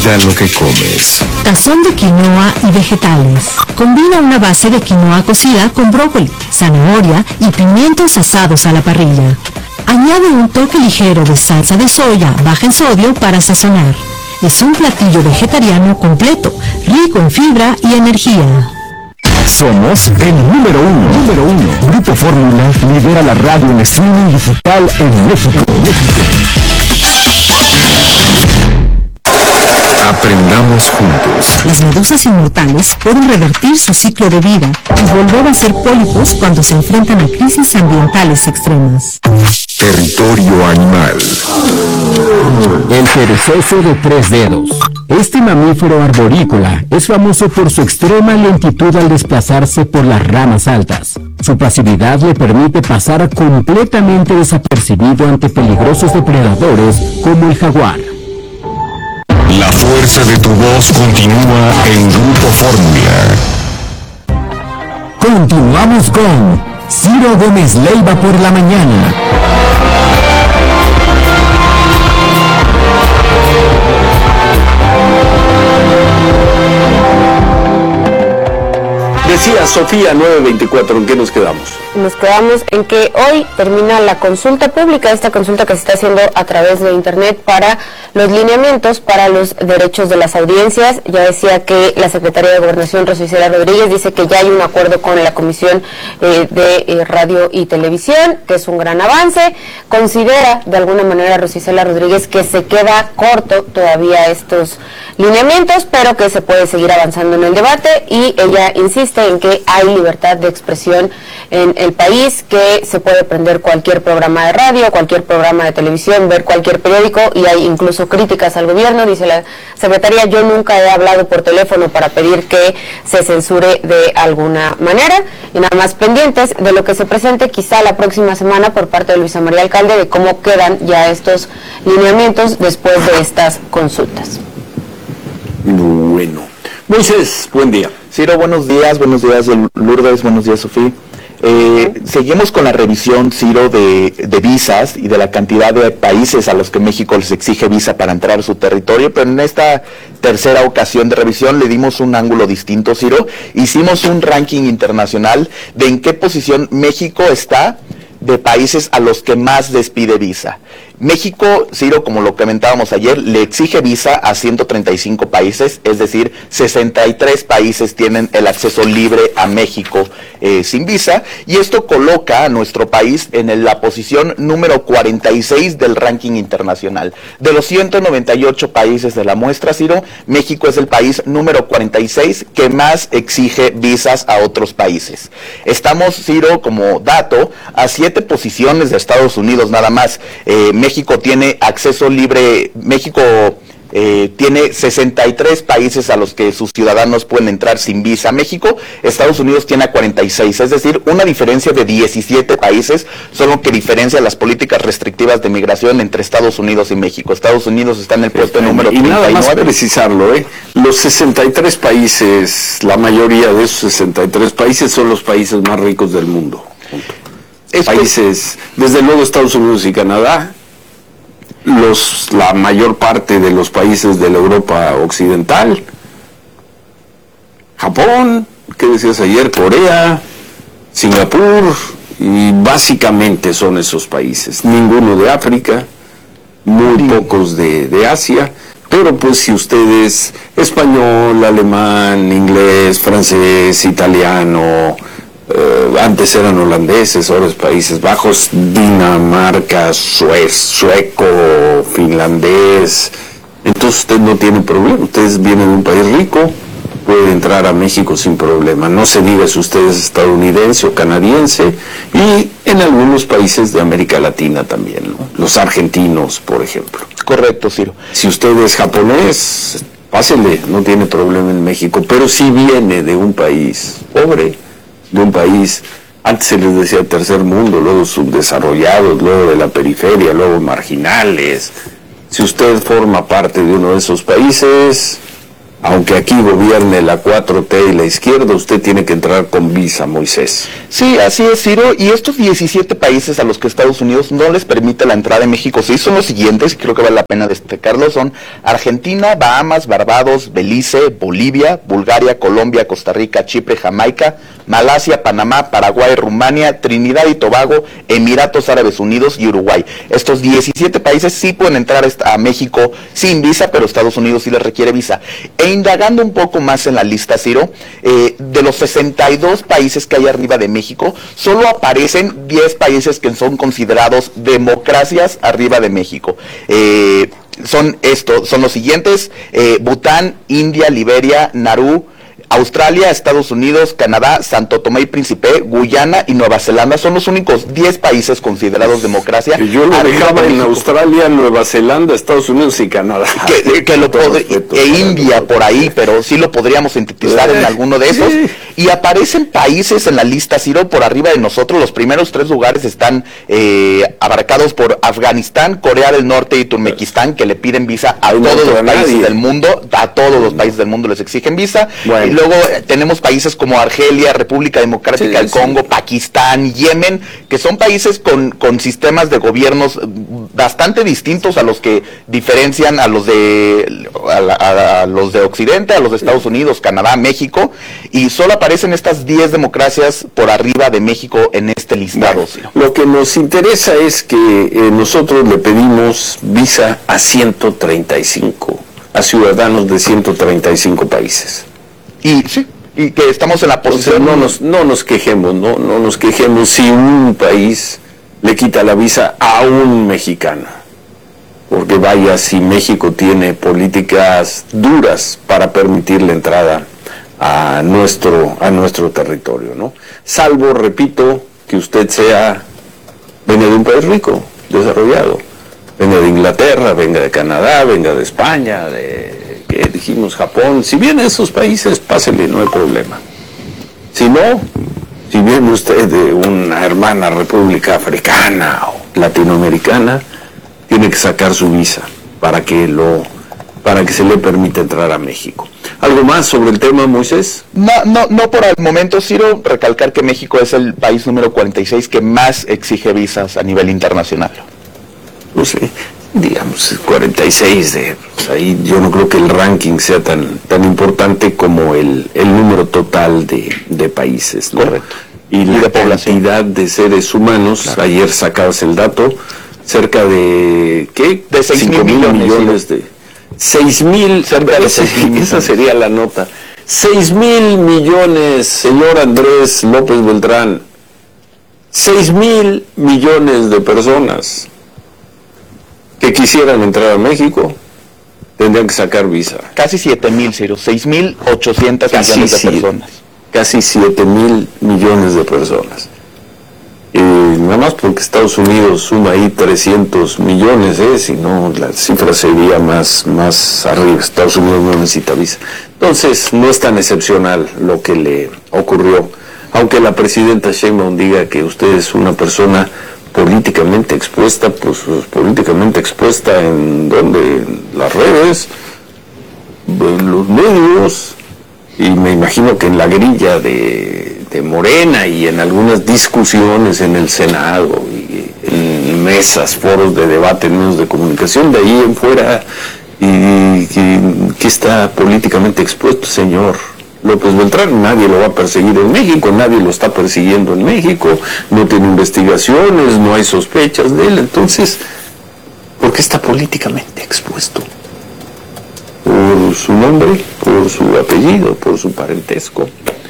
Cuida lo que comes. Tazón de quinoa y vegetales. Combina una base de quinoa cocida con brócoli, zanahoria y pimientos asados a la parrilla. Añade un toque ligero de salsa de soya baja en sodio para sazonar. Es un platillo vegetariano completo, rico en fibra y energía. Somos el número uno. Grupo Fórmula lidera la radio en streaming digital en México. Aprendamos juntos. Las medusas inmortales pueden revertir su ciclo de vida y volver a ser pólipos cuando se enfrentan a crisis ambientales extremas. Territorio animal. El perezoso de 3 dedos. Este mamífero arborícola es famoso por su extrema lentitud al desplazarse por las ramas altas. Su pasividad le permite pasar completamente desapercibido ante peligrosos depredadores como el jaguar. La fuerza de tu voz continúa en Grupo Fórmula. Continuamos con Ciro Gómez Leiva por la mañana. Decía Sofía 924, ¿en qué nos quedamos? Nos quedamos en que hoy termina la consulta pública, esta consulta que se está haciendo a través de internet para los lineamientos para los derechos de las audiencias. Ya decía que la Secretaría de Gobernación, Rosa Isela Rodríguez, dice que ya hay un acuerdo con la Comisión de Radio y Televisión, que es un gran avance. Considera de alguna manera Rosa Isela Rodríguez que se queda corto todavía estos lineamientos, pero que se puede seguir avanzando en el debate, y ella insiste en que hay libertad de expresión en el país, que se puede prender cualquier programa de radio, cualquier programa de televisión, ver cualquier periódico, y hay incluso críticas al gobierno. Dice la secretaria: yo nunca he hablado por teléfono para pedir que se censure de alguna manera, y nada más pendientes de lo que se presente quizá la próxima semana por parte de Luisa María Alcalde, de cómo quedan ya estos lineamientos después de estas consultas. Bueno, Moisés, buen día. Ciro, buenos días Lourdes, buenos días Sofía. Seguimos con la revisión, Ciro, de visas y de la cantidad de países a los que México les exige visa para entrar a su territorio, pero en esta tercera ocasión de revisión le dimos un ángulo distinto, Ciro. Hicimos un ranking internacional de en qué posición México está de países a los que más les pide visa. México, Ciro, como lo comentábamos ayer, le exige visa a 135 países, es decir, 63 países tienen el acceso libre a México sin visa, y esto coloca a nuestro país en la posición número 46 del ranking internacional. De los 198 países de la muestra, Ciro, México es el país número 46 que más exige visas a otros países. Estamos, Ciro, como dato, a 7 posiciones de Estados Unidos nada más. México tiene acceso libre, tiene 63 países a los que sus ciudadanos pueden entrar sin visa. México, Estados Unidos tiene a 46, es decir, una diferencia de 17 países, solo que diferencia las políticas restrictivas de migración entre Estados Unidos y México. Estados Unidos está en el puesto número 39. Y nada más precisarlo, los 63 países, la mayoría de esos 63 países son los países más ricos del mundo. Países, desde luego Estados Unidos y Canadá, la mayor parte de los países de la Europa occidental, Japón, ¿qué decías ayer? Corea, Singapur, y básicamente son esos países. Ninguno de África, muy pocos de Asia, pero pues si usted es español, alemán, inglés, francés, italiano, antes eran holandeses, ahora es Países Bajos, Dinamarca, sueco, finlandés, entonces usted no tiene problema, ustedes vienen de un país rico, puede entrar a México sin problema, no se diga si usted es estadounidense o canadiense, y en algunos países de América Latina también, ¿no? Los argentinos, por ejemplo. Correcto, Ciro. Si usted es japonés, pásele, no tiene problema en México, pero si viene de un país pobre, de un país, antes se les decía tercer mundo, luego subdesarrollados, luego de la periferia, luego marginales. Si usted forma parte de uno de esos países, aunque aquí gobierne la 4T y la izquierda, usted tiene que entrar con visa, Moisés. Sí, así es, Ciro, y estos 17 países a los que Estados Unidos no les permite la entrada en México, sí, son los siguientes, y creo que vale la pena destacarlos, son Argentina, Bahamas, Barbados, Belice, Bolivia, Bulgaria, Colombia, Costa Rica, Chipre, Jamaica, Malasia, Panamá, Paraguay, Rumania, Trinidad y Tobago, Emiratos Árabes Unidos y Uruguay. Estos 17 países sí pueden entrar a México sin visa, pero Estados Unidos sí les requiere visa. E indagando un poco más en la lista, Ciro, de los 62 países que hay arriba de México, solo aparecen 10 países que son considerados democracias arriba de México. Son los siguientes: Bután, India, Liberia, Nauru, Australia, Estados Unidos, Canadá, Santo Tomé y Príncipe, Guyana y Nueva Zelanda. Son los únicos 10 países considerados democracia. Que yo lo dejaba en Australia, Nueva Zelanda, Estados Unidos y Canadá. India por ahí, pero sí lo podríamos sintetizar en alguno de esos. Sí. Y aparecen países en la lista, Ciro, por arriba de nosotros. Los primeros 3 lugares están abarcados por Afganistán, Corea del Norte y Turkmenistán, que le piden visa a todos los países del mundo. A todos los países del mundo les exigen visa. Bueno. Y luego tenemos países como Argelia, República Democrática del Congo, Pakistán, Yemen, que son países con sistemas de gobiernos bastante distintos a los que diferencian a los de Occidente, a los de Estados Unidos, Canadá, México, y solo aparecen estas 10 democracias por arriba de México en este listado. Bueno, lo que nos interesa es que nosotros le pedimos visa a 135, a ciudadanos de 135 países. Y que estamos en la posición. No nos quejemos, no nos quejemos si un país le quita la visa a un mexicano, porque vaya si México tiene políticas duras para permitir la entrada a nuestro territorio, ¿no? Salvo, repito, que usted venga de un país rico, desarrollado, venga de Inglaterra, venga de Canadá, venga de España, que dijimos Japón. Si viene de esos países, pásele, no hay problema. Si no, si viene usted de una hermana república africana o latinoamericana, tiene que sacar su visa para que se le permita entrar a México. ¿Algo más sobre el tema, Moisés? No por el momento. Quiero recalcar que México es el país número 46 que más exige visas a nivel internacional. No sé, digamos 46 ahí yo no creo que el ranking sea tan importante como el número total de países, ¿no? Correcto. Y la cantidad de seres humanos, claro. Ayer sacabas el dato, cerca de ¿qué? De 6,000 millones de 6,000, cerca de 6,000, esa sería la nota. 6,000 millones, señor Andrés López Beltrán. 6,000 millones de personas que quisieran entrar a México tendrían que sacar visa. Casi 7,000, Ciro, 6,800 millones de personas. Casi 7,000 millones de personas. Nada más porque Estados Unidos suma ahí 300 millones, si no la cifra sería más arriba. Estados Unidos no necesita visa. Entonces no es tan excepcional lo que le ocurrió. Aunque la presidenta Sheinbaum diga que usted es una persona políticamente expuesta, pues políticamente expuesta en donde, en las redes, en los medios, y me imagino que en la grilla de Morena y en algunas discusiones en el Senado y en mesas, foros de debate, en medios de comunicación, de ahí en fuera, y que está políticamente expuesto, señor López Beltrán. Nadie lo va a perseguir en México, nadie lo está persiguiendo en México, no tiene investigaciones, no hay sospechas de él. Entonces, ¿por qué está políticamente expuesto? Por su nombre, por su apellido, por su parentesco.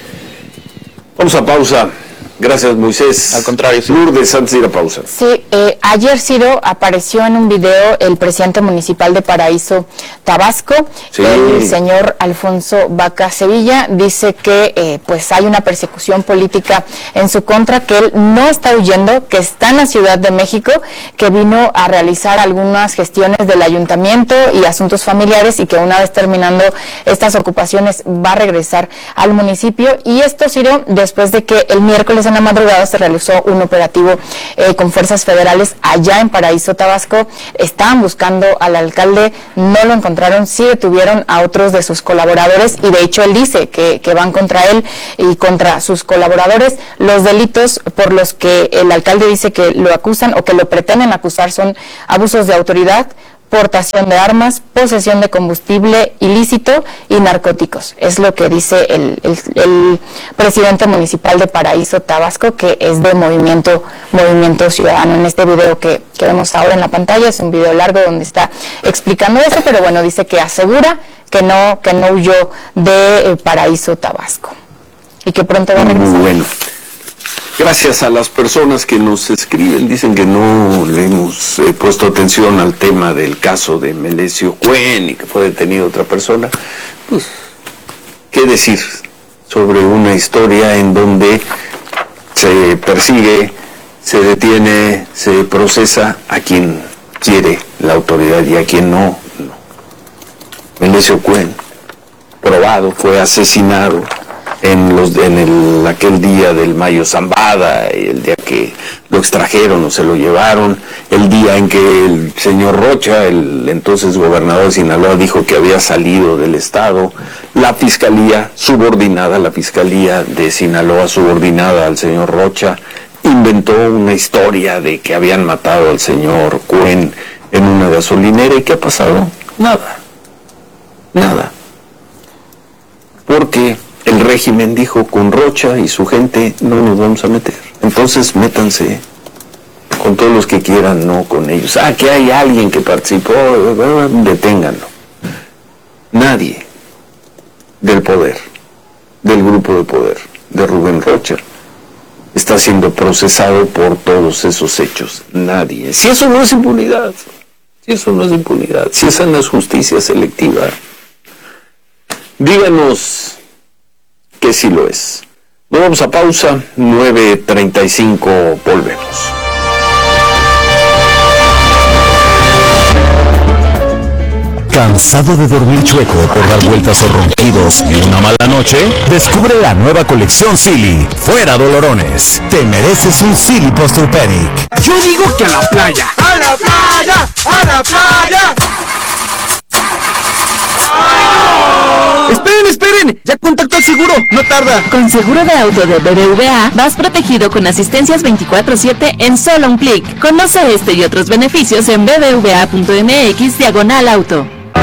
Vamos a pausa. Gracias, Moisés. Al contrario, sí. Lourdes, antes de ir a pausa. Sí, ayer, Ciro, apareció en un video el presidente municipal de Paraíso, Tabasco, sí. El señor Alfonso Vaca Sevilla. Dice que pues hay una persecución política en su contra, que él no está huyendo, que está en la Ciudad de México, que vino a realizar algunas gestiones del ayuntamiento y asuntos familiares, y que una vez terminando estas ocupaciones va a regresar al municipio. Y esto, Ciro, después de que el miércoles en la madrugada se realizó un operativo con fuerzas federales allá en Paraíso, Tabasco. Estaban buscando al alcalde, no lo encontraron, sí detuvieron a otros de sus colaboradores y de hecho él dice que van contra él y contra sus colaboradores. Los delitos por los que el alcalde dice que lo acusan o que lo pretenden acusar son abusos de autoridad, portación de armas, posesión de combustible ilícito y narcóticos. Es lo que dice el presidente municipal de Paraíso, Tabasco, que es de Movimiento Ciudadano. En este video que vemos ahora en la pantalla, es un video largo donde está explicando eso, pero bueno, dice que asegura que no huyó de Paraíso, Tabasco y que pronto va a regresar. Muy bueno. Gracias a las personas que nos escriben, dicen que no le hemos puesto atención al tema del caso de Melesio Cuen y que fue detenido otra persona. Pues, ¿qué decir sobre una historia en donde se persigue, se detiene, se procesa a quien quiere la autoridad y a quien no? Melesio Cuen, probado, fue asesinado en aquel día del Mayo Zambada, el día que lo extrajeron o se lo llevaron, el día en que el señor Rocha, el entonces gobernador de Sinaloa, dijo que había salido del estado, la fiscalía de Sinaloa subordinada al señor Rocha inventó una historia de que habían matado al señor Cuen en una gasolinera. ¿Y qué ha pasado? Nada. Porque el régimen dijo, con Rocha y su gente no nos vamos a meter. Entonces métanse con todos los que quieran, no con ellos. Que hay alguien que participó, deténganlo. Nadie del poder, del grupo de poder de Rubén Rocha, está siendo procesado por todos esos hechos. Nadie. Si eso no es impunidad, si esa no es justicia selectiva, díganos que sí lo es. Nos vamos a pausa, 9:35, volvemos. ¿Cansado de dormir chueco por dar vueltas o ronquidos y una mala noche? Descubre la nueva colección Silly. Fuera dolorones. Te mereces un Silly Posturepedic. Yo digo que a la playa. ¡A la playa! ¡A la playa! ¡Esperen! ¡Ya contactó al seguro! ¡No tarda! Con seguro de auto de BBVA, vas protegido con asistencias 24/7 en solo un clic. Conoce este y otros beneficios en bbva.mx/auto.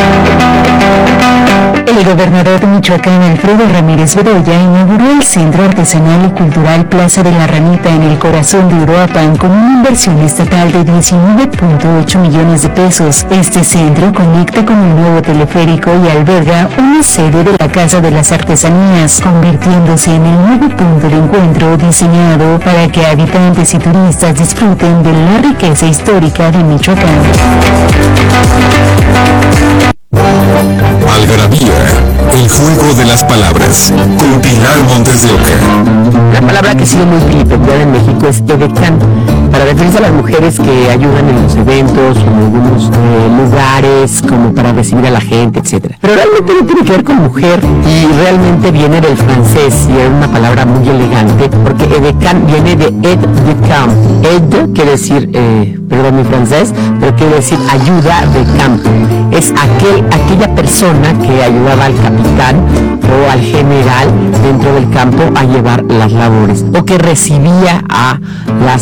El gobernador de Michoacán, Alfredo Ramírez Bedoya, inauguró el Centro Artesanal y Cultural Plaza de la Ranita en el corazón de Uruapan con una inversión estatal de 19.8 millones de pesos. Este centro conecta con un nuevo teleférico y alberga una sede de la Casa de las Artesanías, convirtiéndose en el nuevo punto de encuentro diseñado para que habitantes y turistas disfruten de la riqueza histórica de Michoacán. Algarabía, el juego de las palabras, con Pilar Montes de Oca. La palabra que ha sido muy vilipendiada en México es edecán, para referirse a las mujeres que ayudan en los eventos o en algunos lugares, como para recibir a la gente, etc. Pero realmente no tiene que ver con mujer y realmente viene del francés y es una palabra muy elegante porque edecán viene de aide de camp. Aide quiere decir, perdón mi francés, pero quiere decir ayuda de campo. Es aquella persona que ayudaba al capitán o al general dentro del campo a llevar las labores o que recibía a las